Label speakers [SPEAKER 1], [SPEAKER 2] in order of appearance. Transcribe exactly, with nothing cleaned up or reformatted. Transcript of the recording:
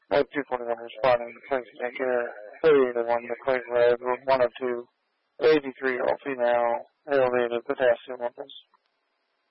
[SPEAKER 1] Mode two forty-one responding to place Medicare thirty-eight oh one to Clay Road, Route one oh two, eighty-three-year-old female, elevated potassium levels.